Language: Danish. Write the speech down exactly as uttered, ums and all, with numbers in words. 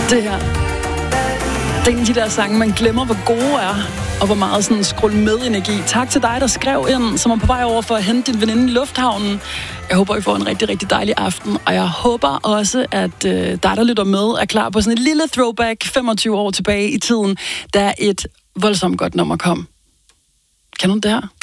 Det her. Det er en af de der sange, man glemmer, hvor gode er, og hvor meget sådan skrull med energi. Tak til dig, der skrev ind, som er på vej over for at hente din veninde i lufthavnen. Jeg håber, I får en rigtig, rigtig dejlig aften, og jeg håber også, at øh, dig, der lytter med, er klar på sådan et lille throwback femogtyve år tilbage i tiden, da et voldsomt godt nummer kom. Kan du det her?